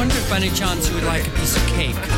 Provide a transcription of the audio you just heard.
wonder if by any chance you would like a piece of cake.